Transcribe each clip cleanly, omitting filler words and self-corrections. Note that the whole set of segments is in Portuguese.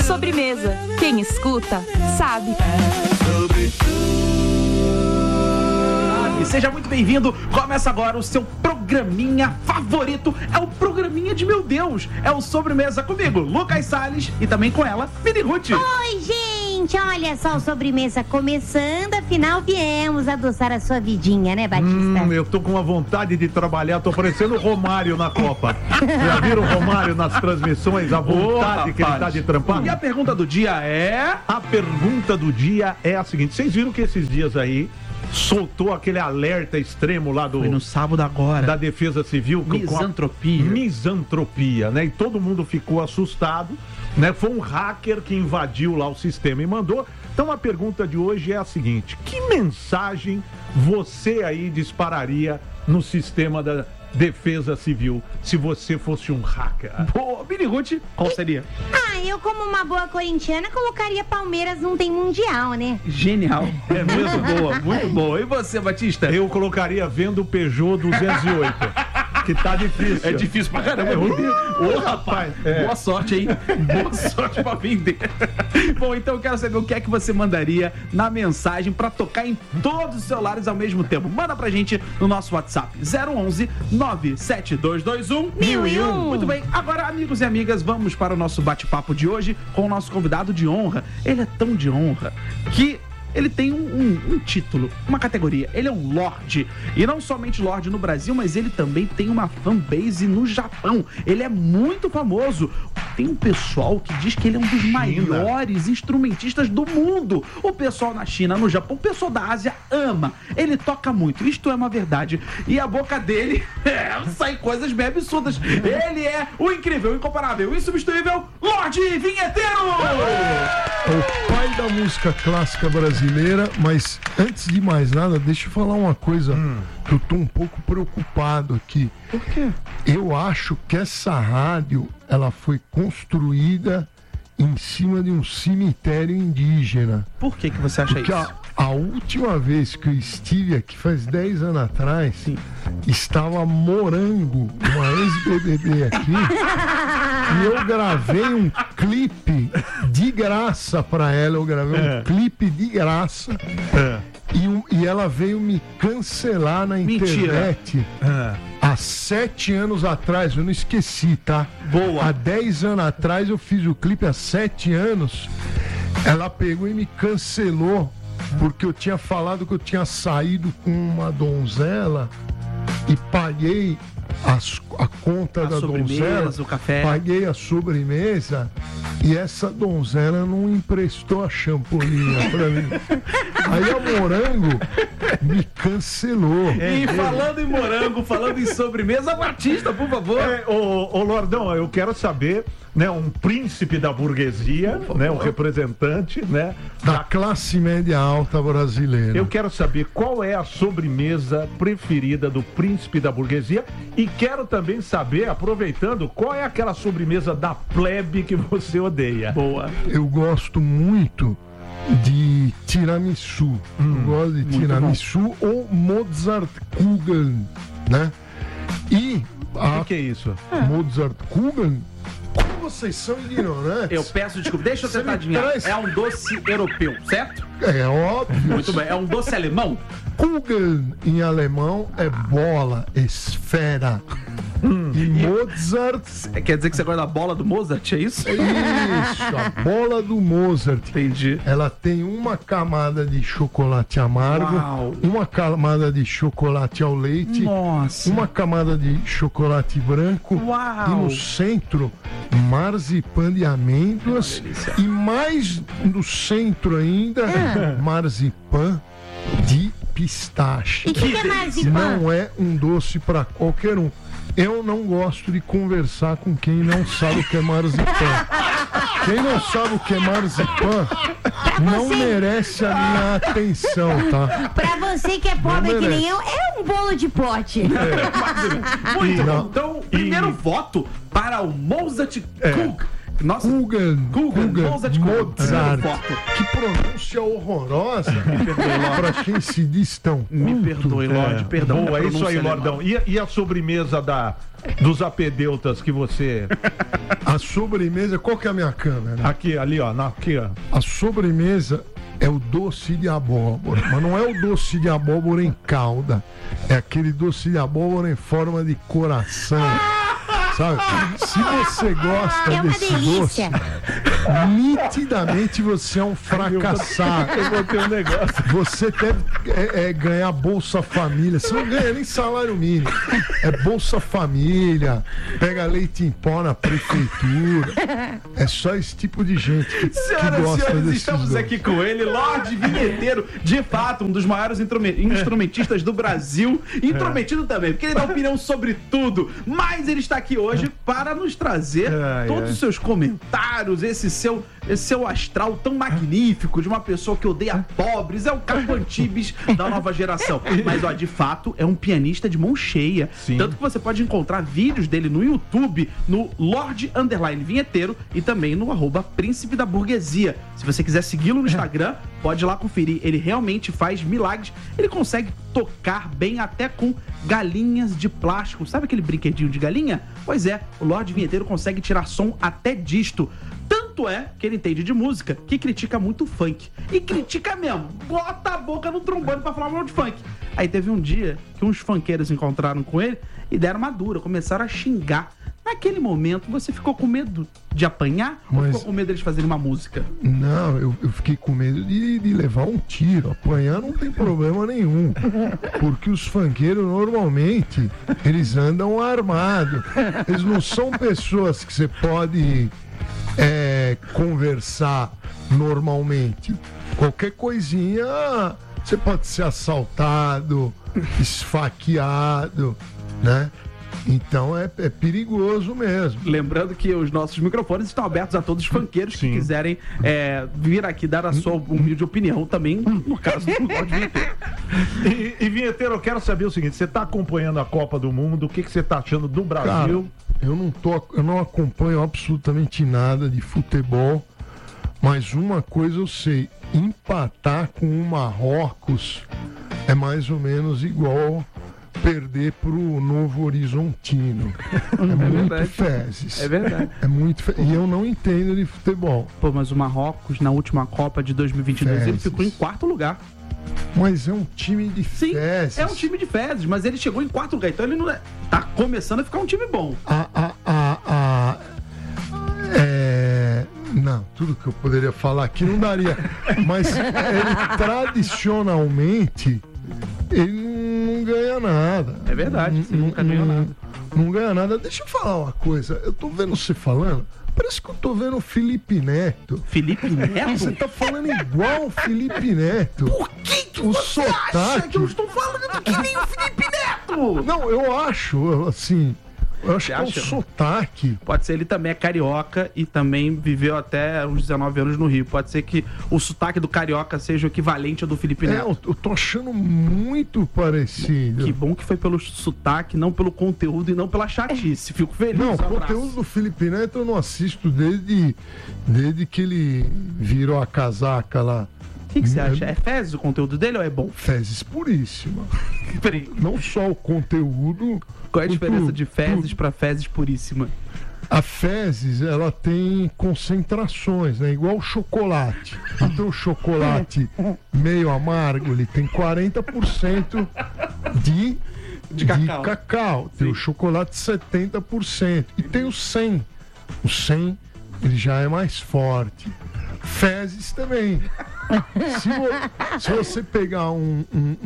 Sobremesa. Quem escuta, sabe. Seja muito bem-vindo. Começa agora o seu programinha favorito. É o programinha de meu Deus. É o Sobremesa comigo, Lucas Salles, e também com ela, Mini Ruth. Oi, gente. Olha só o Sobremesa começando. Afinal, viemos adoçar a sua vidinha, né, Batista? Eu tô com uma vontade de trabalhar. Tô parecendo o Romário na Copa. Já viram o Romário nas transmissões? A vontade que ele tá de trampar? E a pergunta do dia é... A pergunta do dia é a seguinte. Vocês viram que esses dias aí soltou aquele alerta extremo lá do... Foi no sábado agora. Da Defesa Civil. Misantropia. Misantropia, né? E todo mundo ficou assustado, né? Foi um hacker que invadiu lá o sistema e mandou. Então a pergunta de hoje é a seguinte: que mensagem você aí dispararia no sistema da Defesa Civil se você fosse um hacker? Boa, Mini Ruth, qual seria? Eu como uma boa corintiana colocaria Palmeiras não tem mundial, né? Genial. É mesmo? Boa, muito boa. E você, Batista? Eu colocaria vendo o Peugeot 208. Que tá difícil. É difícil pra caramba. Ô, rapaz, boa sorte aí. Boa sorte pra vender. Bom, então eu quero saber o que é que você mandaria na mensagem pra tocar em todos os celulares ao mesmo tempo. Manda pra gente no nosso WhatsApp 011 97221 1001. Muito bem, agora, amigos e amigas, vamos para o nosso bate-papo de hoje com o nosso convidado de honra. Ele é tão de honra que ele tem um título, uma categoria. Ele é um Lorde. E não somente Lorde no Brasil, mas ele também tem uma fanbase no Japão. Ele é muito famoso. Tem um pessoal que diz que ele é um dos maiores instrumentistas do mundo. O pessoal na China, no Japão, o pessoal da Ásia ama. Ele toca muito. Isto é uma verdade. E a boca dele sai coisas bem absurdas. Ele é o incrível, incomparável, insubstituível Lorde Vinheteiro! O pai da música clássica brasileira, mas antes de mais nada, deixa eu falar uma coisa que eu tô um pouco preocupado aqui. Por quê? Eu acho que essa rádio, ela foi construída em cima de um cemitério indígena. Por que você acha Porque isso? A última vez que eu estive aqui, faz 10 anos atrás, estava Morango, uma ex-BBB aqui, e eu gravei um clipe de graça pra ela. Eu gravei um clipe de graça. E ela veio me cancelar na internet. Há 7 anos atrás, eu não esqueci, tá? Boa. Há 10 anos atrás eu fiz o clipe, há 7 anos. Ela pegou e me cancelou porque eu tinha falado que eu tinha saído com uma donzela e paguei a conta da donzela, o café. Paguei a sobremesa e essa donzela não emprestou a champolinha pra mim. Aí a Morango me cancelou. E falando em Morango, falando em sobremesa, Batista, por favor. Ô Lordão, eu quero saber, né, um príncipe da burguesia, né, um representante, né, da classe média alta brasileira. Eu quero saber qual é a sobremesa preferida do príncipe da burguesia e quero também saber, aproveitando, qual é aquela sobremesa da plebe que você odeia. Boa. Eu gosto muito de tiramisu. Eu gosto de tiramisu ou Mozartkugeln, né? E o que é isso? Mozartkugeln? Como vocês são ignorantes? Eu peço desculpa, deixa eu tentar adivinhar. É um doce europeu, certo? É óbvio. Muito bem, é um doce alemão? Kugeln em alemão é bola, esfera. E Mozart... Quer dizer que você gosta da bola do Mozart, é isso? Isso, a bola do Mozart. Entendi. Ela tem uma camada de chocolate amargo, uma camada de chocolate ao leite, uma camada de chocolate branco e no centro marzipan de amêndoas e mais no centro ainda marzipan de pistache. E o que é marzipan? Não é um doce para qualquer um. Eu não gosto de conversar com quem não sabe o que é marzipan. Quem não sabe o que é marzipan não merece a minha atenção, tá? Pra você que é pobre que nem eu, é um bolo de pote. Muito bom. Então, primeiro voto para o Mozart Cook. Nossa, Kugan Mozart. Que pronúncia horrorosa pra quem se diz tão culto. Me perdoe, Lorde, perdão. Boa, é isso aí, Lordão. E a sobremesa dos apedeutas que você... A sobremesa, qual que é a minha câmera? Aqui, ali, ó. Aqui, ó. A sobremesa é o doce de abóbora, mas não é o doce de abóbora em calda, é aquele doce de abóbora em forma de coração. Sabe? Se você gosta desse doce, nitidamente você é um fracassado. Eu vou ter um negócio. Você deve ganhar Bolsa Família. Você não ganha nem salário mínimo. É Bolsa Família, pega leite em pó na prefeitura. É só esse tipo de gente que Senhoras gosta e senhores, desses estamos doces. aqui com ele, Lorde Vinheteiro, de fato, um dos maiores instrumentistas do Brasil. Intrometido também, porque ele dá opinião sobre tudo. Mas ele está aqui hoje para nos trazer todos os seus comentários, esse seu astral tão magnífico de uma pessoa que odeia pobres, é o Caco Antibes da nova geração. Mas, ó, de fato, é um pianista de mão cheia. Sim. Tanto que você pode encontrar vídeos dele no YouTube, no Lorde_Vinheteiro e também no @Príncipe da Burguesia. Se você quiser segui-lo no Instagram, pode ir lá conferir. Ele realmente faz milagres. Ele consegue tocar bem até com galinhas de plástico. Sabe aquele brinquedinho de galinha? Pois é, o Lorde Vinheteiro consegue tirar som até disto. Tanto é que ele entende de música que critica muito o funk. E critica mesmo. Bota a boca no trombone pra falar mal de funk. Aí teve um dia que uns funkeiros encontraram com ele e deram uma dura, começaram a xingar. Naquele momento, você ficou com medo de apanhar ou ficou com medo deles fazerem uma música? Não, eu fiquei com medo de levar um tiro. Apanhar não tem problema nenhum. Porque os funkeiros, normalmente, eles andam armados. Eles não são pessoas que você pode conversar normalmente. Qualquer coisinha, você pode ser assaltado, esfaqueado, né? Então é perigoso mesmo. Lembrando que os nossos microfones estão abertos a todos os funkeiros que quiserem vir aqui dar a sua humilde opinião também, no caso do Lorde Vinheteiro. E Vinheteiro, eu quero saber o seguinte, você está acompanhando a Copa do Mundo, o que você está achando do Brasil? Cara, eu não acompanho absolutamente nada de futebol, mas uma coisa eu sei, empatar com o Marrocos é mais ou menos igual perder pro Novo Horizontino. É muito fezes. É verdade. É muito E eu não entendo de futebol. Pô, mas o Marrocos, na última Copa de 2022, ele ficou em 4º lugar. Mas é um time de fezes. É um time de fezes, mas ele chegou em 4º lugar, então ele não tá começando a ficar um time bom. Não, tudo que eu poderia falar aqui não daria. Mas ele tradicionalmente ele não ganha nada. É verdade, você nunca ganhou nada. Não ganha nada. Deixa eu falar uma coisa. Eu tô vendo você falando, parece que eu tô vendo o Felipe Neto. Felipe Neto? Você tá falando igual o Felipe Neto. Por que o você sotaque acha que eu estou falando que nem o Felipe Neto? Não, eu acho, assim... Eu acho que é o sotaque. Pode ser, ele também é carioca e também viveu até uns 19 anos no Rio. Pode ser que o sotaque do carioca seja o equivalente ao do Felipe Neto. Eu tô achando muito parecido. Que bom que foi pelo sotaque, não pelo conteúdo e não pela chatice. Fico feliz. Não, o conteúdo do Felipe Neto eu não assisto desde que ele virou a casaca lá. O que você acha? É fezes o conteúdo dele ou é bom? Fezes puríssima. Peraí. Não só o conteúdo... Qual é a diferença de fezes para fezes puríssima? A fezes, ela tem concentrações, né? Igual o chocolate. Então o chocolate meio amargo, ele tem 40% de cacau. Tem o chocolate 70%. E tem o 100. O 100, ele já é mais forte. Fezes também. Se você pegar um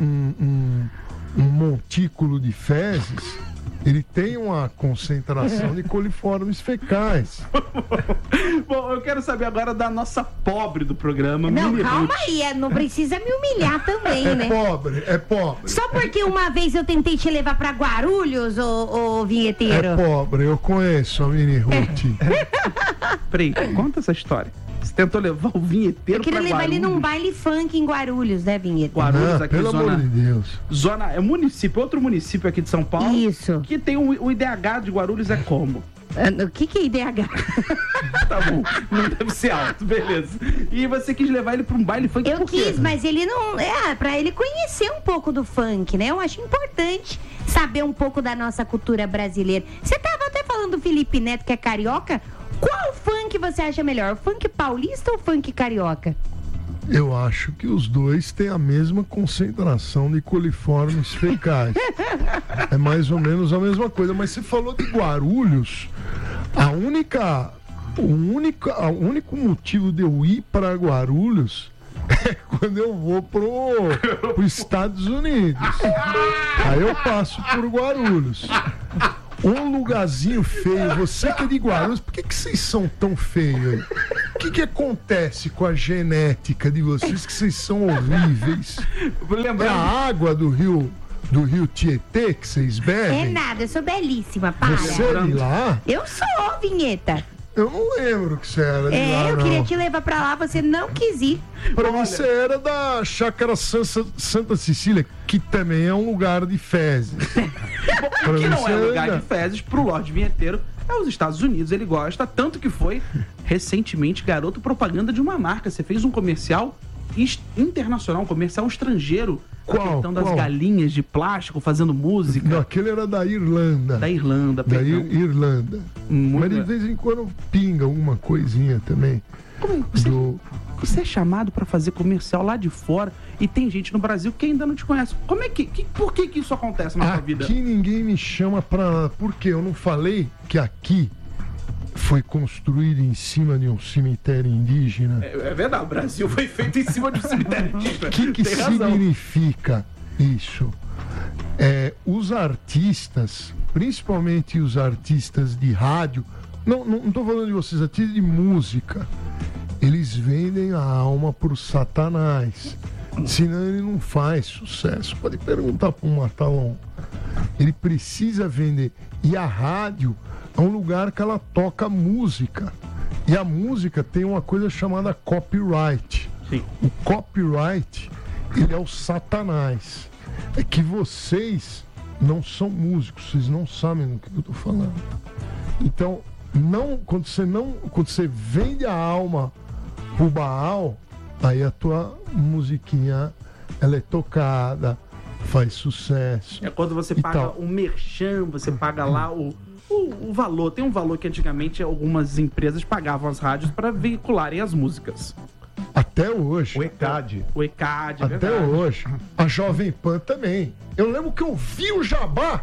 montículo de fezes, ele tem uma concentração de coliformes fecais. Bom, eu quero saber agora da nossa pobre do programa. Não, calma aí, não precisa me humilhar também, né? É pobre. Só porque uma vez eu tentei te levar pra Guarulhos, ô Vinheteiro. É pobre, eu conheço a Mini Ruth. Peraí, conta essa história. Você tentou levar o Vinheteiro pra Guarulhos. Eu queria levar ele num baile funk em Guarulhos, né, Vinheteiro? Guarulhos, aqui, pelo amor de Deus. É município, outro município aqui de São Paulo. Isso. Que tem o IDH de Guarulhos é como? O que é IDH? Tá bom, não deve ser alto, beleza. E você quis levar ele pra um baile funk Eu por quê? quis, mas ele não... pra ele conhecer um pouco do funk, né? Eu acho importante saber um pouco da nossa cultura brasileira. Você tava até falando do Felipe Neto, que é carioca. Qual funk você acha melhor? O funk paulista ou o funk carioca? Eu acho que os dois têm a mesma concentração de coliformes fecais. É mais ou menos a mesma coisa. Mas você falou de Guarulhos. O único motivo de eu ir para Guarulhos é quando eu vou pros Estados Unidos. Aí eu passo por Guarulhos. Um lugarzinho feio. Você que é de Guarulhos, por que vocês são tão feios aí? O que acontece com a genética de vocês que vocês são horríveis? É a água do rio Tietê que vocês bebem? É nada, eu sou belíssima, para. Você é de lá? Eu sou, Vinheta. Eu não lembro que você era de lá, eu não. queria te levar pra lá, você não quis ir. Pra mim você era da Chácara Santa Cecília, que também é um lugar de fezes. O que não é lugar de fezes pro Lorde Vinheteiro é os Estados Unidos, ele gosta, tanto que foi recentemente garoto propaganda de uma marca. Você fez um comercial internacional, um comercial estrangeiro, apertando as galinhas de plástico, fazendo música. Não, aquele era da Irlanda. Da Irlanda, Da Irlanda. Mas de vez em quando pinga alguma coisinha também. Você é chamado pra fazer comercial lá de fora e tem gente no Brasil que ainda não te conhece. Por que isso acontece na sua vida? Aqui ninguém me chama pra... Por quê? Eu não falei que aqui foi construído em cima de um cemitério indígena? É verdade, o Brasil foi feito em cima de um cemitério indígena. O que significa isso? Os artistas, principalmente os artistas de rádio, não estou falando de vocês, artistas de música, eles vendem a alma pro Satanás. Senão ele não faz sucesso. Pode perguntar para um Matalon. Ele precisa vender. E a rádio é um lugar que ela toca música. E a música tem uma coisa chamada copyright. Sim. O copyright, ele é o Satanás. É que vocês não são músicos, vocês não sabem do que eu estou falando. Então, quando você vende a alma pro Baal, aí a tua musiquinha ela é tocada, faz sucesso. É quando você paga um merchan, você paga lá o valor. Tem um valor que antigamente algumas empresas pagavam as rádios para veicularem as músicas. Até hoje. O ECAD. O ECAD, é Até verdade. hoje. A Jovem Pan também. Eu lembro que eu vi o jabá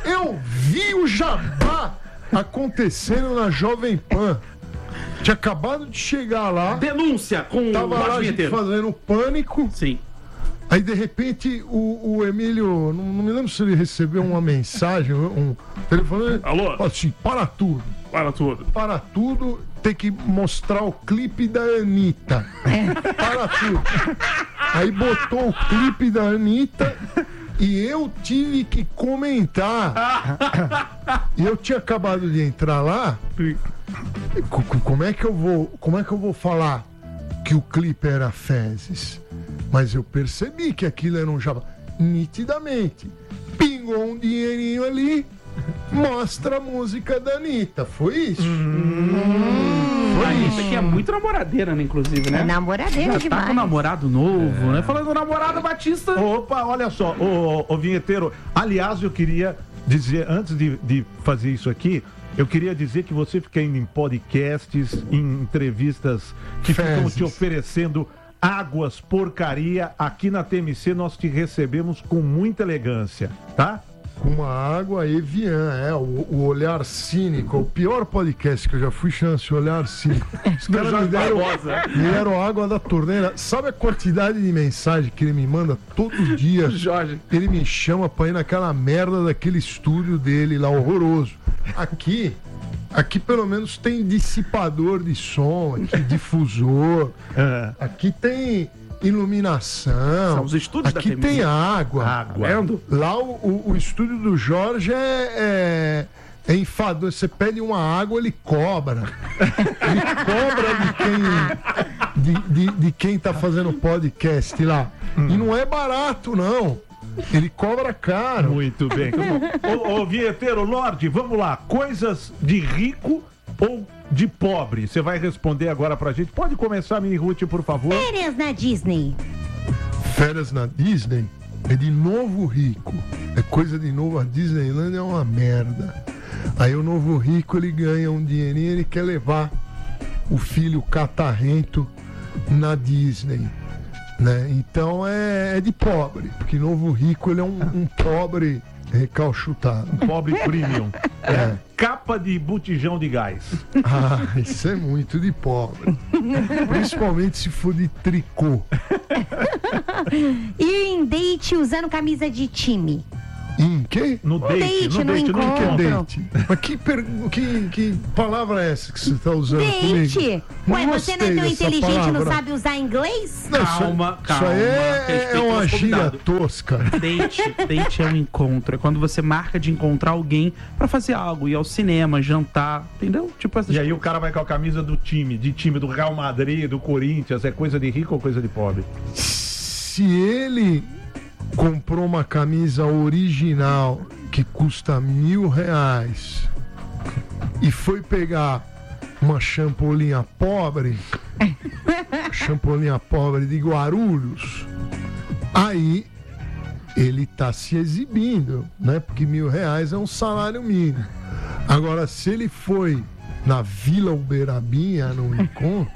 acontecendo na Jovem Pan. Tinha acabado de chegar lá. Denúncia com o Tava lá Lorde a gente Vinheteiro. fazendo pânico. Sim. Aí de repente o Emílio, não me lembro se ele recebeu uma mensagem, um telefone. Alô? Assim, para tudo. Para tudo, tem que mostrar o clipe da Anitta. Para tudo. Aí botou o clipe da Anitta e eu tive que comentar. E eu tinha acabado de entrar lá. Como é que eu vou falar que o clipe era fezes? Mas eu percebi que aquilo era um jabá. Nitidamente. Pingou um dinheirinho ali, mostra a música da Anitta. Foi isso. A Anitta que é muito namoradeira, né, inclusive, né? É namoradeira Já demais. tá com um namorado novo, né? Falando do namorado, Batista. Opa, olha só, ô Vinheteiro, aliás, eu queria dizer, antes de fazer isso aqui, eu queria dizer que você fica indo em podcasts, em entrevistas que ficam te oferecendo águas, porcaria. Aqui na TMC nós te recebemos com muita elegância, tá? Com uma água Evian, o Olhar Cínico. O pior podcast que eu já fui, chama-se Olhar Cínico. Os caras me deram água da torneira. Sabe a quantidade de mensagem que ele me manda todo dia? Jorge. Ele me chama pra ir naquela merda daquele estúdio dele lá, horroroso. Aqui pelo menos tem dissipador de som, aqui difusor, aqui tem iluminação, São os estúdios aqui da tem água. Vendo? Lá o estúdio do Jorge é enfadonho. Você pede uma água, ele cobra. Ele cobra de quem tá fazendo podcast lá. E não é barato, não. Ele cobra caro. Muito bem. Ô, vinheteiro, Lorde, vamos lá. Coisas de rico ou de pobre? Você vai responder agora pra gente. Pode começar, Mini Ruth, por favor. Férias na Disney. Férias na Disney é de novo rico. É coisa de novo. A Disneyland é uma merda. Aí o novo rico, ele ganha um dinheirinho, ele quer levar o filho catarrento na Disney, né? Então é de pobre, porque novo rico, ele é um pobre recalchutado. Um pobre premium. Capa de botijão de gás. Ah, isso é muito de pobre. Principalmente se for de tricô. Ir em date usando camisa de time. Em quê? No date, no encontro. Date. Mas que palavra é essa que você está usando Date! comigo? Ué, você não é tão dessa inteligente e não palavra. sabe usar inglês? Não, Calma. Isso aí é Respeita uma o nosso gíria convidado. tosca. Date é um encontro. É quando você marca de encontrar alguém pra fazer algo, ir ao cinema, jantar, entendeu? Tipo essas E aí o cara vai com a camisa do time do Real Madrid, do Corinthians. É coisa de rico ou coisa de pobre? Se ele comprou uma camisa original que custa R$1.000 e foi pegar uma champolinha pobre de Guarulhos, aí ele tá se exibindo, né? Porque R$1.000 é um salário mínimo. Agora, se ele foi na Vila Uberabinha, no encontro,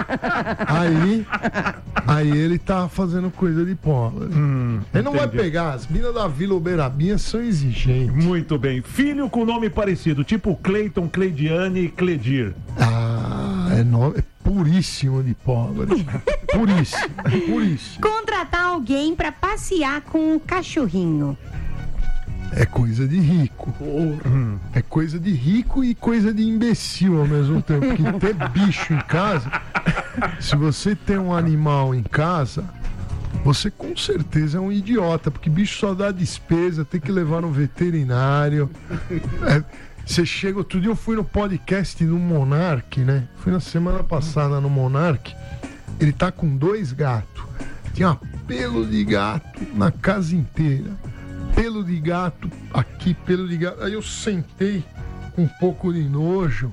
aí ele tá fazendo coisa de pobre. Ele não vai entendi. pegar, as minas da Vila Uberabinha são exigentes. Muito bem. Filho com nome parecido, tipo Cleiton, Cleidiane e Cledir. É puríssimo de pobre. Puríssimo. Contratar alguém pra passear com o cachorrinho. É coisa de rico. É coisa de rico e coisa de imbecil ao mesmo tempo. Porque ter bicho em casa, se você tem um animal em casa, você com certeza é um idiota, porque bicho só dá despesa, tem que levar no veterinário. Você chega, outro dia eu fui no podcast do Monark, né? Fui na semana passada no Monark. Ele tá com 2 gatos. Tinha pelo de gato na casa inteira. Pelo de gato aqui, pelo de gato. Aí eu sentei com um pouco de nojo.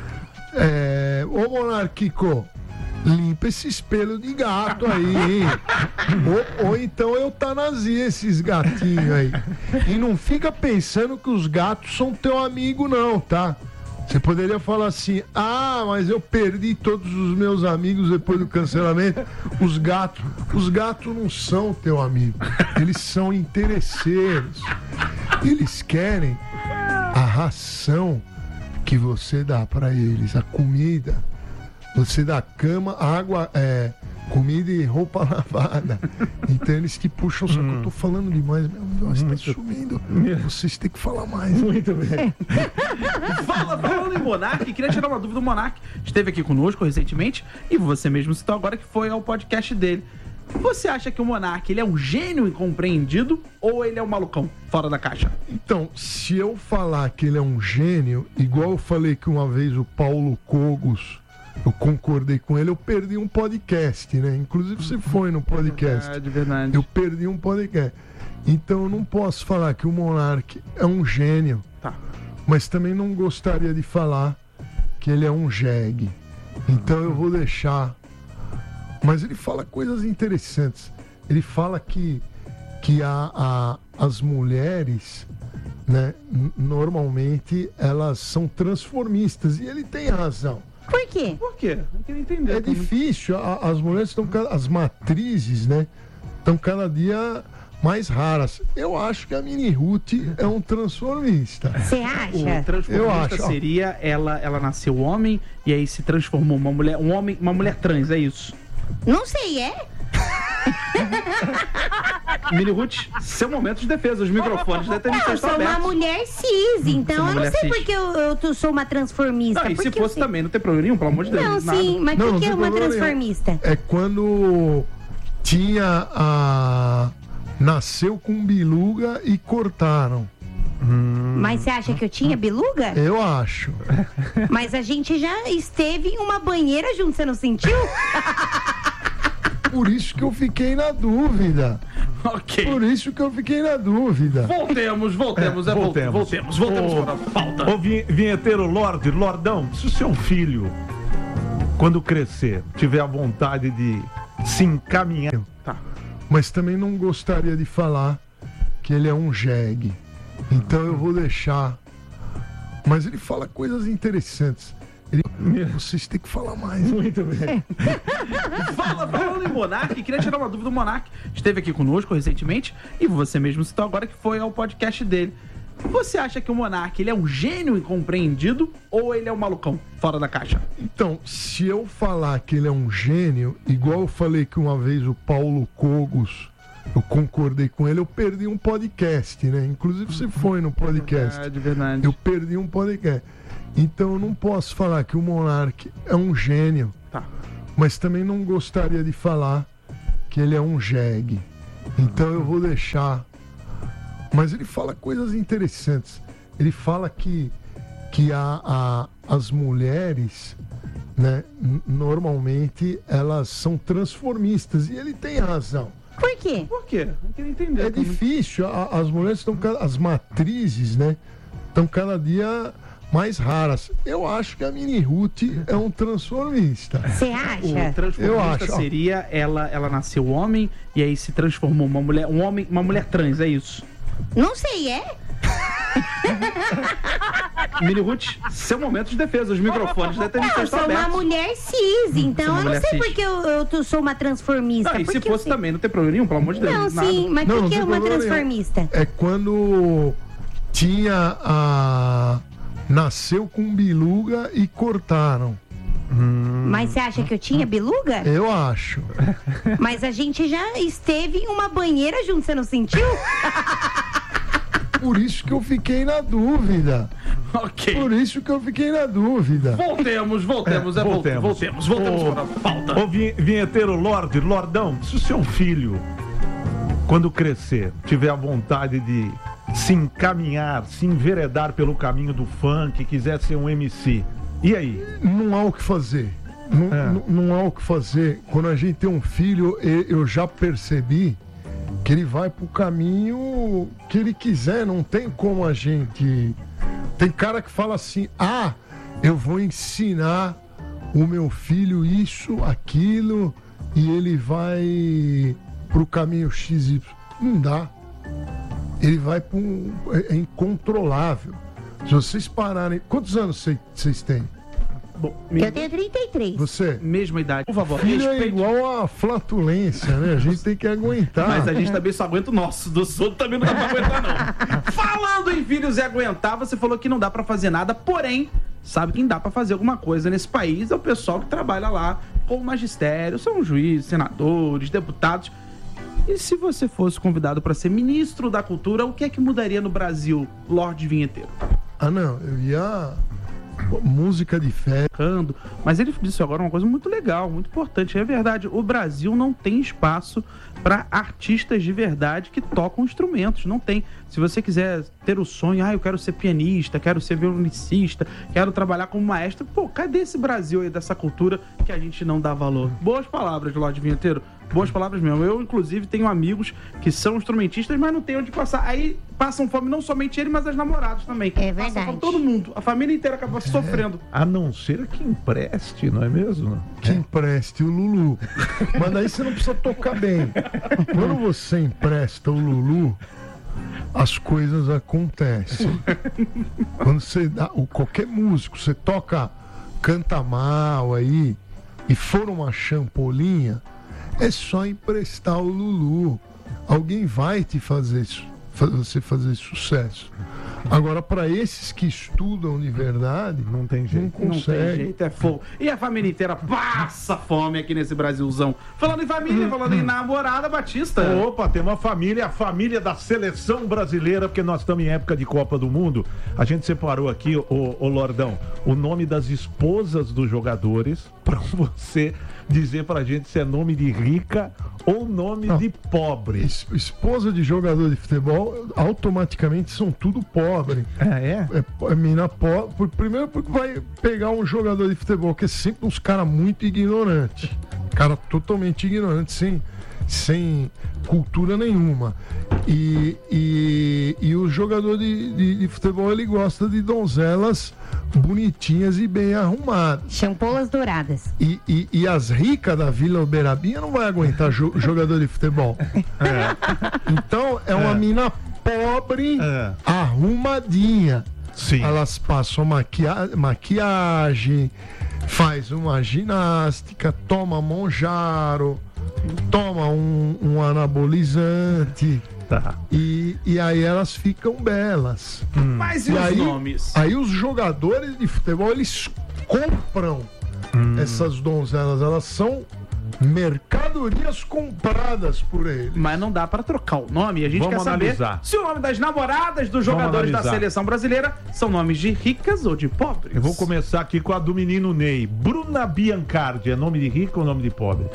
Ô Monarquico, limpa esses pelos de gato aí. ou então eutanasia esses gatinhos aí. E não fica pensando que os gatos são teu amigo não, tá? Você poderia falar assim, mas eu perdi todos os meus amigos depois do cancelamento. Os gatos não são teu amigo. Eles são interesseiros. Eles querem a ração que você dá pra eles, a comida. Você dá cama, água, comida e roupa lavada. Então eles te puxam, só que eu tô falando demais, meu Deus, tá sumindo. Vocês têm que falar mais. Muito bem. Falando em Monark, queria tirar uma dúvida. O Monark esteve aqui conosco recentemente e você mesmo citou agora que foi ao podcast dele. Você acha que o Monark, ele é um gênio incompreendido ou ele é um malucão fora da caixa? Então, se eu falar que ele é um gênio, igual eu falei que uma vez o Paulo Cogos, eu concordei com ele, eu perdi um podcast, né? Inclusive você foi no podcast. Verdade. Eu perdi um podcast. Então eu não posso falar que o Monark é um gênio. Tá. Mas também não gostaria de falar que ele é um jegue. Então eu vou deixar. Mas ele fala coisas interessantes. Ele fala que as mulheres, né, normalmente elas são transformistas. E ele tem razão. Por quê? Por quê? Eu queria entender. É difícil. As mulheres estão, as matrizes, né, estão cada dia mais raras. Eu acho que a Mini Ruth é um transformista. Você acha? O transformista Eu acho, ó. seria ela nasceu homem e aí se transformou uma mulher trans, é isso? Não sei, é? Mini Ruth, seu momento de defesa, os microfones da Eu televisão estão sou uma abertos. mulher cis, então uma eu não mulher sei cis. porque eu sou uma transformista. Não, e se porque eu fosse sei. também, não tem problema nenhum, pelo amor de Deus. Não, nada. sim, mas Não, por não que tem uma problema nenhum. transformista? É quando nasceu com biluga e cortaram. Mas você acha que eu tinha beluga? Eu acho. Mas a gente já esteve em uma banheira junto, você não sentiu? Por isso que eu fiquei na dúvida. Ok. Por isso que eu fiquei na dúvida. Voltemos para a pauta. Ô, vinheteiro Lordão, se o seu filho, quando crescer, tiver a vontade de se encaminhar... Tá. Mas também não gostaria de falar que ele é um jegue. Então eu vou deixar. Mas ele fala coisas interessantes. Vocês têm que falar mais. Muito bem. Falando em Monark, queria tirar uma dúvida. O Monark esteve aqui conosco recentemente e você mesmo citou agora que foi ao podcast dele. Você acha que o Monark, ele é um gênio incompreendido ou ele é um malucão fora da caixa? Então, se eu falar que ele é um gênio, igual eu falei que uma vez o Paulo Cogos, eu concordei com ele, eu perdi um podcast, né? Inclusive você foi no podcast. Verdade. Eu perdi um podcast. Então eu não posso falar que o Monark é um gênio. Tá. Mas também não gostaria de falar que ele é um jegue. Então eu vou deixar. Mas ele fala coisas interessantes. Ele fala que as mulheres, né, normalmente elas são transformistas. E ele tem razão. Por quê? Por quê? Eu queria entender. É difícil. As mulheres estão, as matrizes, né, estão cada dia mais raras. Eu acho que a Mini Ruth é um transformista. Você acha? O transformista Eu acho. seria ela nasceu homem e aí se transformou uma mulher trans, é isso? Não sei, é? Mini Ruth, seu momento de defesa, os microfones devem ter Não, eu estão sou uma abertos. mulher cis, então uma eu não mulher sei cis. porque eu sou uma transformista. Não, e se Porque fosse eu sei. também, não tem problema nenhum, pelo amor de Deus. Não, nada. sim, mas Não, por não que tem uma problema nenhum. transformista? É quando tinha nasceu com biluga e cortaram. Mas você acha que eu tinha beluga? Eu acho. Mas a gente já esteve em uma banheira junto, você não sentiu? Por isso que eu fiquei na dúvida. Ok. Por isso que eu fiquei na dúvida. Voltemos para a pauta. Ô, vinheteiro Lordão, se o seu filho, quando crescer, tiver a vontade de se encaminhar, se enveredar pelo caminho do funk, quiser ser um MC, e aí? Não há o que fazer. Não há o que fazer. Quando a gente tem um filho, eu já percebi que ele vai pro caminho que ele quiser. Não tem como a gente... Tem cara que fala assim, eu vou ensinar o meu filho isso, aquilo, e ele vai pro caminho XY. Não dá. Ele vai para é incontrolável. Se vocês pararem... Quantos anos vocês têm? Bom, Eu tenho 33. Você? mesma idade. Por favor, Filho é respeite. igual a flatulência, né? A gente tem que aguentar. Mas a gente também só aguenta o nosso, dos outros também não dá pra aguentar, não. Falando em filhos e aguentar, você falou que não dá pra fazer nada, porém, sabe quem dá pra fazer alguma coisa nesse país é o pessoal que trabalha lá com o magistério, são juízes, senadores, deputados. E se você fosse convidado pra ser ministro da cultura, o que é que mudaria no Brasil, Lorde Vinheteiro? Não, eu ia... Música de festa. Mas ele disse agora uma coisa muito legal, muito importante. É verdade, o Brasil não tem espaço para artistas de verdade que tocam instrumentos. Não tem. Se você quiser ter o sonho, eu quero ser pianista, quero ser violonicista, quero trabalhar como maestro. Pô, cadê esse Brasil aí, dessa cultura que a gente não dá valor? Boas palavras, Lorde Vinheteiro. Boas palavras mesmo. Eu, inclusive, tenho amigos que são instrumentistas, mas não tem onde passar. Aí passam fome não somente ele, mas as namoradas também. É Passam verdade. fome todo mundo. A família inteira acaba sofrendo. A não ser que empreste, não é mesmo? Que empreste o Lulu. Mas daí você não precisa tocar bem. Quando você empresta o Lulu, as coisas acontecem. Quando você dá... Qualquer músico, você canta mal aí, e for uma champolinha, é só emprestar o Lulu. Alguém vai te você fazer sucesso. Agora, para esses que estudam de verdade, Não tem jeito. Não tem consegue. jeito, é fogo. E a família inteira passa fome aqui nesse Brasilzão. Falando em família, falando em namorada, Batista. Opa, tem uma família, a família da seleção brasileira, porque nós estamos em época de Copa do Mundo. A gente separou aqui, ô Lordão, o nome das esposas dos jogadores, para você dizer pra gente se é nome de rica ou nome de pobre. Esposa de jogador de futebol, automaticamente são tudo pobre. É mina pobre. Primeiro porque vai pegar um jogador de futebol que é sempre uns caras muito ignorantes. Cara totalmente ignorante, sem cultura nenhuma. E o jogador de futebol, ele gosta de donzelas bonitinhas e bem arrumadas. Champolas douradas. E as ricas da Vila Uberabinha não vai aguentar jogador de futebol. Então é uma mina pobre, arrumadinha. Sim. Elas passam maquiagem, faz uma ginástica, toma monjaro, toma um anabolizante. Tá. E aí elas ficam belas. Mas e os nomes? Aí os jogadores de futebol, eles compram essas donzelas. Elas são mercadorias compradas por eles. Mas não dá pra trocar o nome. A gente Vamos quer saber analisar. se o nome das namoradas dos jogadores da seleção brasileira são nomes de ricas ou de pobres. Eu vou começar aqui com a do menino Ney. Bruna Biancardi, é nome de rico ou nome de pobre?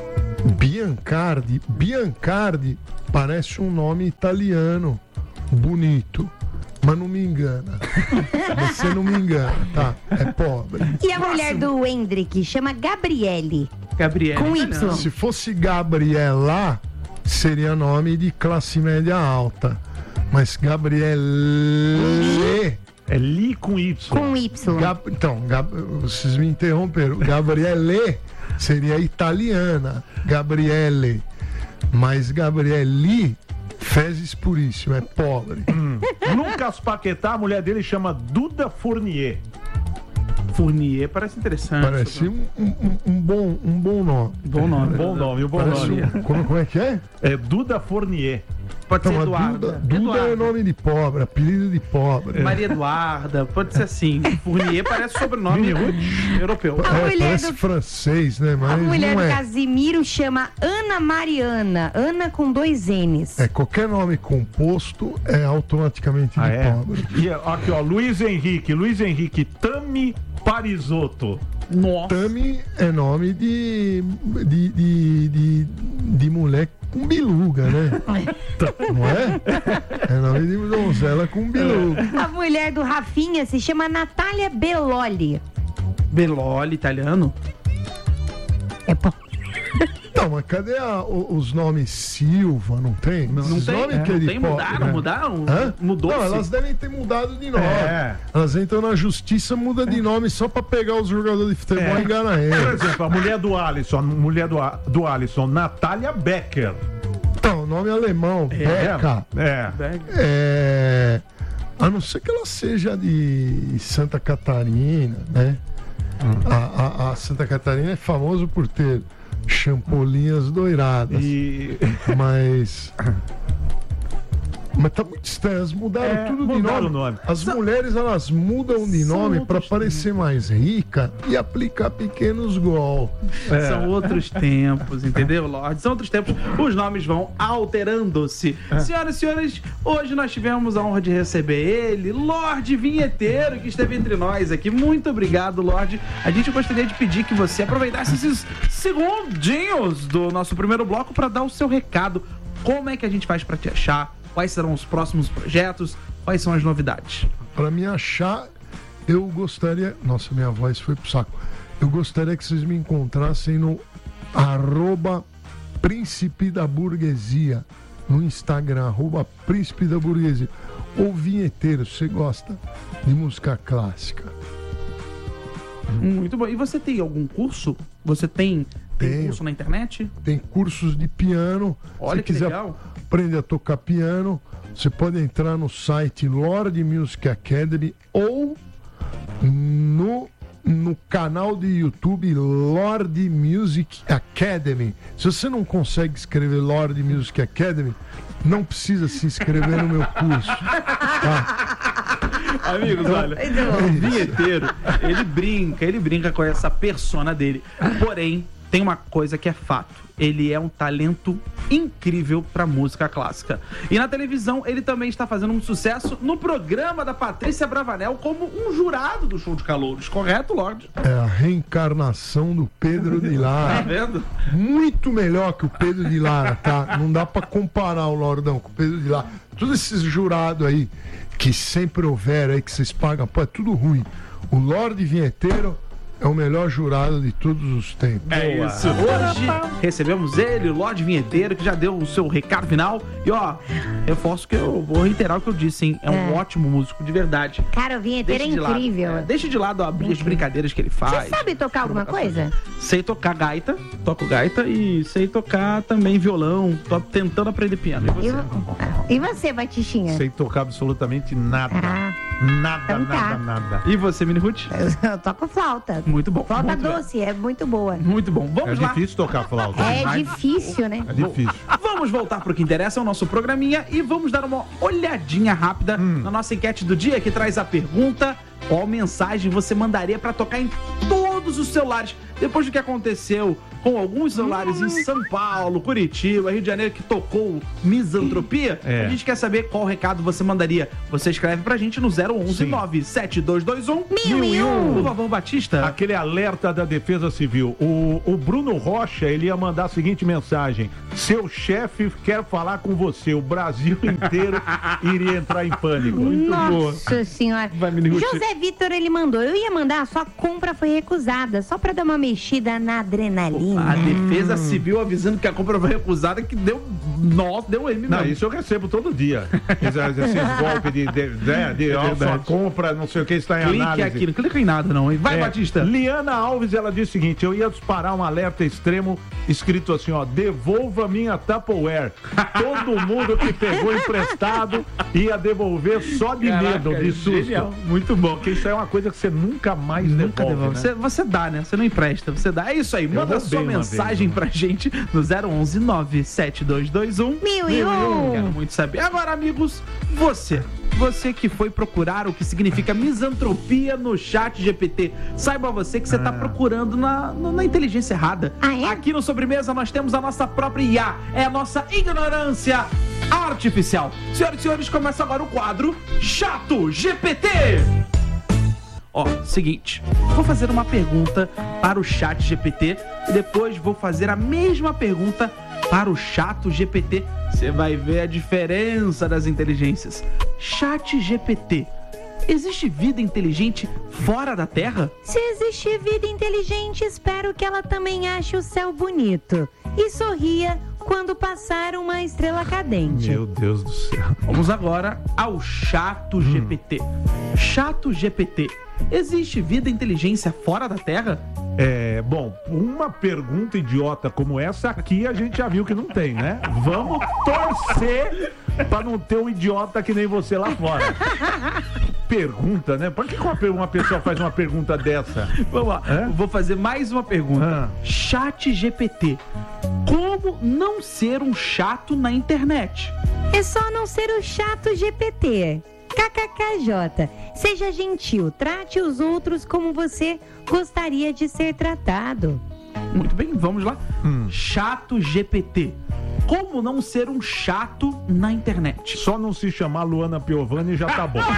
Biancardi parece um nome italiano bonito, mas não me engana. Você não me engana, tá? É pobre. E a mulher do Hendrick chama Gabriele. Gabriela. Com Y. Se fosse Gabriela, seria nome de classe média alta. Mas Gabriele... É Li com Y. Com Y. Vocês me interromperam. Gabriele seria italiana. Gabriele. Mas Gabrieli, fezes puríssimo, é pobre. Lucas Paquetá, a mulher dele chama Duda Fournier. Fournier parece interessante. Parece um bom nome. Bom nome. Bom nome. Como é que é? É Duda Fournier. Pode ser Eduarda. Duda é nome de pobre, apelido de pobre. Maria Eduarda, pode ser assim. Fournier parece sobrenome europeu. Parece francês, né? Mas a mulher não do é. Casimiro chama Ana Mariana. Ana com 2 N's. Qualquer nome composto é automaticamente de pobre. E aqui, ó, Luiz Henrique Tami Parisotto. Nossa. Tami é nome de mulher com biluga, né? Não é? É nome de donzela com biluga. A mulher do Rafinha se chama Natália Belloli. Belloli, italiano? É pô. Não, mas cadê os nomes Silva? Não tem? Não tem. Nome que Não ele tem, mudaram? Hã? Mudou? Não, elas devem ter mudado de nome. É. Elas entram na justiça, muda de nome só pra pegar os jogadores de futebol e enganar Por eles. exemplo, a mulher do Alisson, Natália Becker. Então, nome alemão, Beca. A não ser que ela seja de Santa Catarina, né? A Santa Catarina é famoso por ter champolinhas doiradas. Mas tá muito estranho, elas mudaram tudo de nome. As mulheres, elas mudam de nome para parecer mais rica e aplicar pequenos golpes. São outros tempos, entendeu, Lorde? São outros tempos. Os nomes vão alterando-se. Senhoras e senhores, hoje nós tivemos a honra de receber ele, Lorde Vinheteiro, que esteve entre nós aqui. Muito obrigado, Lorde. A gente gostaria de pedir que você aproveitasse esses segundinhos do nosso primeiro bloco para dar o seu recado. Como é que a gente faz para te achar? Quais serão os próximos projetos? Quais são as novidades? Para me achar, eu gostaria... Nossa, minha voz foi pro saco. Eu gostaria que vocês me encontrassem no @Príncipe da Burguesia, no Instagram, @Príncipe da Burguesia. Ou Vinheteiro, se você gosta de música clássica. Muito bom. E você tem algum curso? Você tem curso na internet? Tem cursos de piano. Olha, se que quiser legal. aprender a tocar piano, você pode entrar no site Lorde Music Academy ou no canal de YouTube Lorde Music Academy. Se você não consegue escrever Lorde Music Academy, não precisa se inscrever no meu curso. Tá? Amigos, olha, o Vinheteiro, ele brinca com essa persona dele. Porém, tem uma coisa que é fato. Ele é um talento incrível pra música clássica. E na televisão, ele também está fazendo um sucesso no programa da Patrícia Bravanel como um jurado do Show de Calouros. Correto, Lorde? É a reencarnação do Pedro de Lara. Tá vendo? Muito melhor que o Pedro de Lara, tá? Não dá pra comparar o Lordão com o Pedro de Lara. Todos esses jurados aí, que sempre houveram aí, que vocês pagam, pô, é tudo ruim. O Lorde Vinheteiro é o melhor jurado de todos os tempos. É isso. Hoje recebemos ele, o Lorde Vinheteiro, que já deu o seu recado final. E ó, reforço que eu vou reiterar o que eu disse, hein? É um ótimo músico, de verdade. Cara, o Vinheteiro é incrível. Deixa de lado as brincadeiras que ele faz. Você sabe tocar alguma coisa? Sei tocar gaita, toco gaita e sei tocar também violão. Tô tentando aprender piano. E você, Batichinha? Sei tocar absolutamente nada. Nada. E você, Mini Ruth? Eu toco flauta. Muito bom. Flauta muito doce, é muito boa. Muito bom. Vamos lá. É difícil tocar flauta. É difícil, né? É difícil. Vamos voltar pro que interessa, é o nosso programinha, e vamos dar uma olhadinha rápida na nossa enquete do dia, que traz a pergunta: qual mensagem você mandaria pra tocar em todos os celulares depois do que aconteceu com alguns celulares em São Paulo, Curitiba, Rio de Janeiro, que tocou misantropia? A gente quer saber qual recado você mandaria. Você escreve pra gente no 011 97221 1001. Por favor, Batista. Aquele alerta da Defesa Civil. O Bruno Rocha, ele ia mandar a seguinte mensagem: seu chefe quer falar com você. O Brasil inteiro iria entrar em pânico. Nossa senhora. José Vitor, ele mandou. Eu ia mandar, sua compra foi recusada, só pra dar uma mexida na adrenalina. A Defesa Civil avisando que a compra foi recusada, que deu M. Não, isso eu recebo todo dia. Esses golpes de sua compra, não sei o que, está em análise. Clique aqui, não clica em nada não. Vai, Batista. Liana Alves, ela disse o seguinte: eu ia disparar um alerta extremo escrito assim, ó: devolva minha Tupperware. Todo mundo que pegou emprestado ia devolver só de medo, de susto. Genial. Muito bom. Porque isso é uma coisa que você nunca mais devolve. Né? Você dá, né? Você não empresta, você dá. É isso aí. Manda sua mensagem pra gente no 011 97221 1001. Quero muito saber. Agora, amigos, você que foi procurar o que significa misantropia no chat GPT, saiba você que você tá procurando na inteligência errada. Aqui no Sobremesa nós temos a nossa própria IA, é a nossa ignorância artificial. Senhoras e senhores, começa agora o quadro Chato GPT. Ó, seguinte, vou fazer uma pergunta para o chat GPT e depois vou fazer a mesma pergunta para o Chato GPT. Você vai ver a diferença das inteligências. Chat GPT: existe vida inteligente fora da Terra? Se existe vida inteligente, espero que ela também ache o céu bonito e sorria quando passar uma estrela cadente. Meu Deus do céu. Vamos agora ao Chato GPT. Chato GPT: existe vida e inteligência fora da Terra? Bom, uma pergunta idiota como essa aqui a gente já viu que não tem, né? Vamos torcer pra não ter um idiota que nem você lá fora. Pergunta, né? Por que uma pessoa faz uma pergunta dessa? Vamos lá, vou fazer mais uma pergunta. Chat GPT: como não ser um chato na internet? É só não ser o Chato GPT. KKKJ. Seja gentil, trate os outros como você gostaria de ser tratado. Muito bem, vamos lá. Chato GPT: como não ser um chato na internet? Só não se chamar Luana Piovani já tá bom.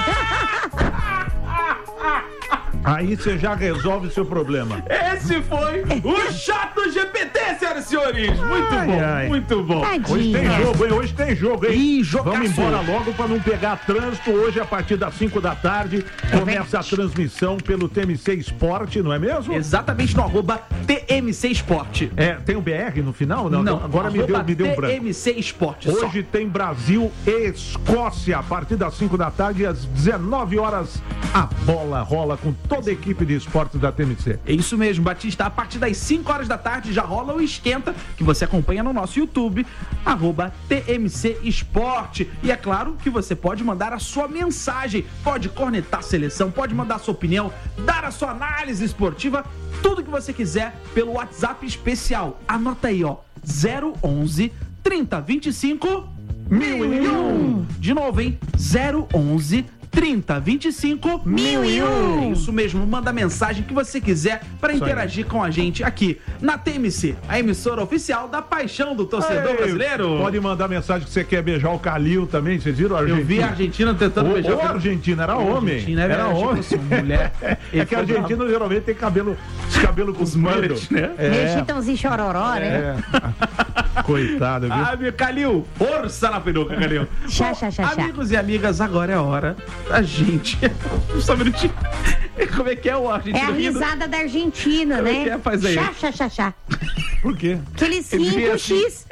Aí você já resolve o seu problema. Esse foi o Chato GPT, senhoras e senhores. Muito bom. Hoje tem jogo, hein? Hoje tem jogo, hein? Vamos embora logo pra não pegar trânsito. Hoje, a partir das 5 da tarde, começa a transmissão pelo TMC Esporte, não é mesmo? Exatamente, no @TMC Esporte. Tem o BR no final? Não. Agora me deu um branco. TMC Esporte. Hoje tem Brasil e Escócia, a partir das 5 da tarde, às 19 horas, a bola rola com toda a equipe de esportes da TMC. É isso mesmo, Batista. A partir das 5 horas da tarde já rola o Esquenta, que você acompanha no nosso YouTube, @TMC Esporte. E é claro que você pode mandar a sua mensagem, pode cornetar a seleção, pode mandar a sua opinião, dar a sua análise esportiva, tudo que você quiser pelo WhatsApp especial. Anota aí, ó, 011 3025 1001. De novo, hein? 011 3025 1001. Isso mesmo, manda a mensagem que você quiser para interagir com a gente aqui na TMC, a emissora oficial da paixão do torcedor brasileiro. Pode mandar mensagem que você quer beijar o Calil também, vocês viram? Eu vi a Argentina tentando beijar o Argentina, era homem. Era homem. Mulher. É que a Argentina geralmente tem cabelo com os mullets, né? Meio Chitãozinho Chororó, né? Coitado, viu? Amigo Calil, força na peruca, Calil. Chá. Amigos e amigas, agora é a hora da gente. Só um minutinho. Como é que é o argentino? É a risada da Argentina, Como é né? que é? Faz aí. Chá. Por quê? Que eles riem com X.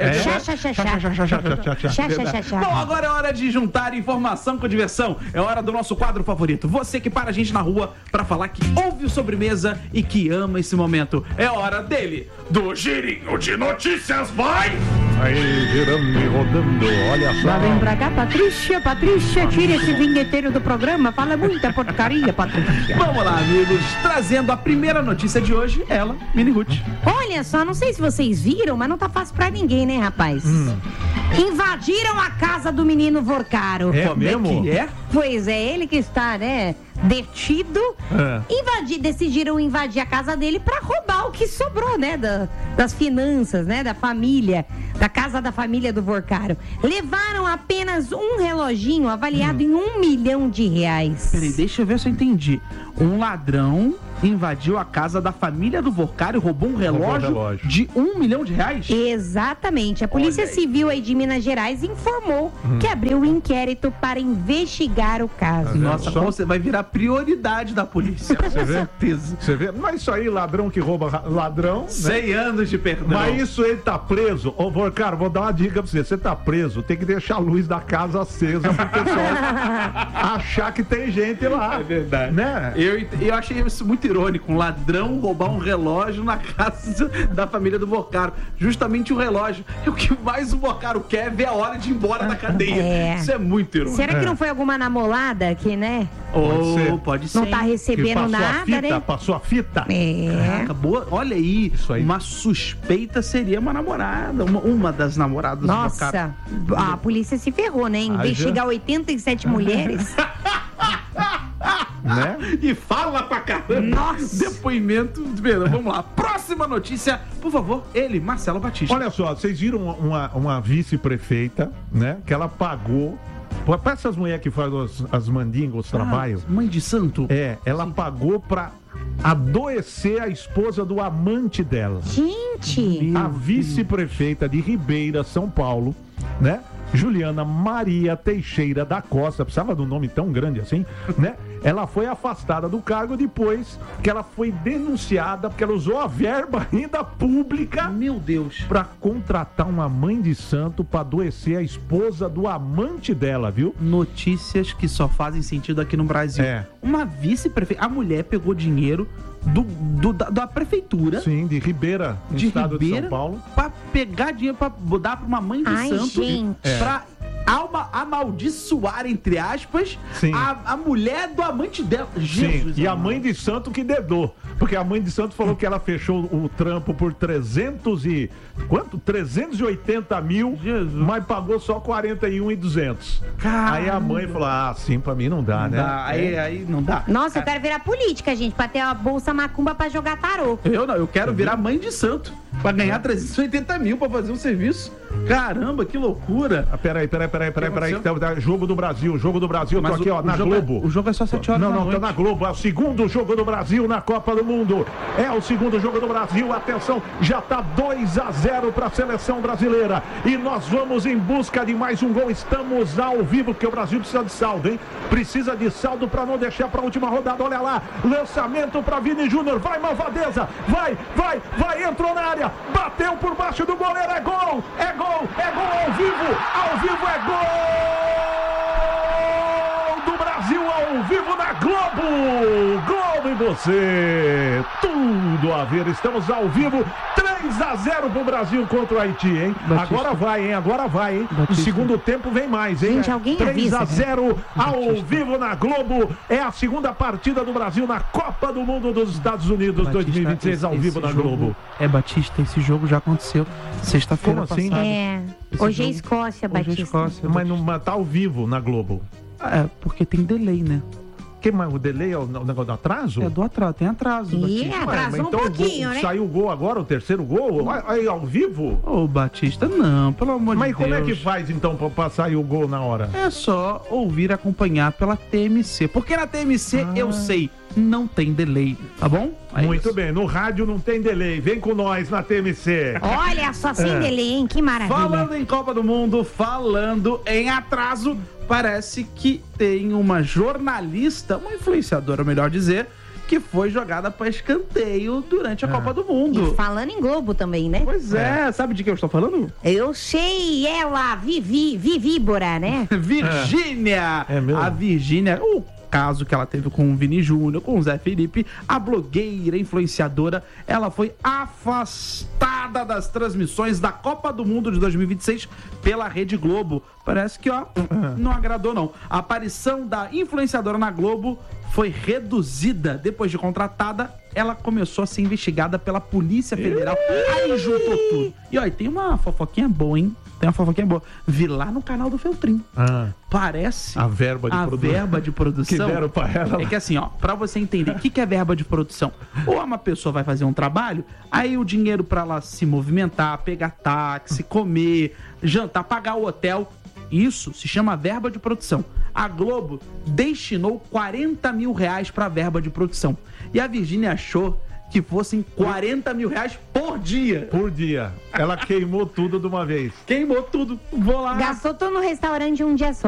Chá. Bom, agora é hora de juntar informação com diversão. É hora do nosso quadro favorito. Você que para a gente na rua pra falar que ouve o Sobremesa e que ama esse momento. É hora dele, do Girinho de Notícias. Vai! Aí, girando e rodando, olha só. Lá vem pra cá, Patrícia, tira esse vinheteiro do programa. Fala muita porcaria, Patrícia. Vamos lá, amigos. Trazendo a primeira notícia de hoje, ela, Mini Ruth. Olha só, não sei se vocês viram, mas não tá fácil pra ninguém, né, rapaz? Invadiram a casa do menino Vorcaro. É Como mesmo? é que é? Pois é, ele que está, né, detido. Decidiram invadir a casa dele pra roubar o que sobrou, né, das finanças, né, da família, da casa da família do Vorcaro. Levaram apenas um reloginho avaliado em R$1 milhão. Peraí, deixa eu ver se eu entendi. Um ladrão invadiu a casa da família do Vorcaro e roubou um relógio de R$1 milhão? Exatamente. A Polícia Civil aí de Minas Gerais informou que abriu um inquérito para investigar o caso. Nossa, você vai virar prioridade da polícia, com certeza. Você vê? Mas isso aí, ladrão que rouba ladrão, 100 anos de perdão. Mas isso ele tá preso. Ô, Vorcaro, vou dar uma dica pra você. Você tá preso, tem que deixar a luz da casa acesa pro pessoal achar que tem gente lá. É verdade. Né? Eu achei isso muito irônico. Um ladrão roubar um relógio na casa da família do Vorcaro. Justamente o relógio. E o que mais o Vorcaro quer é ver a hora de ir embora da cadeia. Isso é muito irônico. Será que não foi alguma namorada que, né? Pode ser. Não tá recebendo nada, né? Passou a fita. Caraca, boa. Olha aí, uma suspeita seria uma namorada, uma das namoradas do Vorcaro. Nossa, a polícia se ferrou, né? Investigar 87 mulheres. Né? E fala pra caramba. Nossa. Depoimento. Vamos lá. Próxima notícia, por favor, ele, Marcelo Batista. Olha só, vocês viram uma vice-prefeita, né? Que ela pagou. Para essas mulheres que fazem as mandingas, os trabalhos. Mãe de santo. Ela pagou pra adoecer a esposa do amante dela. Gente! A vice-prefeita de Ribeira, São Paulo, né? Juliana Maria Teixeira da Costa, precisava de um nome tão grande assim, né? Ela foi afastada do cargo depois que ela foi denunciada porque ela usou a verba ainda pública, meu Deus, para contratar uma mãe de santo para adoecer a esposa do amante dela, viu? Notícias que só fazem sentido aqui no Brasil. Uma vice-prefeita, a mulher pegou dinheiro da prefeitura. Sim, de Ribeira, no estado de São Paulo, pra pegar dinheiro pra dar pra uma mãe de santo, pra amaldiçoar, entre aspas, a mulher do amante dela. Jesus, e a mãe de santo que dedou, porque a mãe de santo falou que ela fechou o trampo por 380 mil, mas pagou só 41.200. Aí a mãe falou, sim, pra mim não dá, né? Aí não dá. Nossa, eu quero virar política, gente, pra ter a bolsa macumba pra jogar tarô. Eu quero virar mãe de santo, pra ganhar 380 mil pra fazer um serviço. Caramba, que loucura. Peraí. Jogo do Brasil, tô aqui, ó, na Globo. O jogo é só 7 horas da noite. Tá na Globo, é o segundo jogo do Brasil na Copa do Mundo. É o segundo jogo do Brasil, atenção, já tá 2-0 pra seleção brasileira. E nós vamos em busca de mais um gol, estamos ao vivo, porque o Brasil precisa de saldo, hein? Precisa de saldo pra não deixar pra última rodada, olha lá, lançamento pra Vini Júnior, vai Malvadeza, vai, entrou na área, bateu por baixo do goleiro, é gol ao vivo é gol do Brasil ao vivo na Globo, Globo e você, tudo a ver, estamos ao vivo, 3-0 pro Brasil contra o Haiti, hein? Agora vai, hein? No segundo tempo vem mais, hein? Gente, alguém 3-0 ao vivo na Globo, é a segunda partida do Brasil na Copa do Mundo dos Estados Unidos 2026 ao vivo na Globo. Batista, esse jogo já aconteceu sexta-feira passada. Hoje é Escócia, Batista. Mas não tá ao vivo na Globo. Porque tem delay, né? Mas o delay é o negócio do atraso? É do atraso, tem atraso. Atrasou um pouquinho, né? Saiu o gol agora, o terceiro gol? Aí ao vivo? Batista, não, pelo amor de Deus. Mas como é que faz então pra sair o gol na hora? É só ouvir e acompanhar pela TMC. Porque na TMC eu sei, não tem delay, tá bom? Muito bem, no rádio não tem delay. Vem com nós na TMC. Olha só, sem delay, hein? Que maravilha. Falando em Copa do Mundo, falando em atraso, parece que tem uma jornalista, uma influenciadora, melhor dizer, que foi jogada para escanteio durante a Copa do Mundo. E falando em Globo também, né? Pois é, sabe de que eu estou falando? Eu sei, ela, Vivíbora, né? Virgínia! É mesmo? A Virgínia, o caso que ela teve com o Vini Júnior, com o Zé Felipe, a blogueira, influenciadora, ela foi afastada das transmissões da Copa do Mundo de 2026 pela Rede Globo. Parece que, não agradou não. A aparição da influenciadora na Globo foi reduzida. Depois de contratada, ela começou a ser investigada pela Polícia Federal. Aí juntou tudo. E olha, tem uma fofoquinha boa, hein? Tem uma fofoquinha boa. Vi lá no canal do Feltrin. Parece a verba de produção. Que deram pra ela. É que assim, pra você entender o que é verba de produção. Ou uma pessoa vai fazer um trabalho, aí o dinheiro pra ela se movimentar, pegar táxi, comer, jantar, pagar o hotel, isso se chama verba de produção. A Globo destinou 40 mil reais pra verba de produção. E a Virgínia achou que fossem 40 mil reais por dia. Por dia. Ela queimou tudo de uma vez. Queimou tudo. Vou lá. Gastou tudo no restaurante um dia só.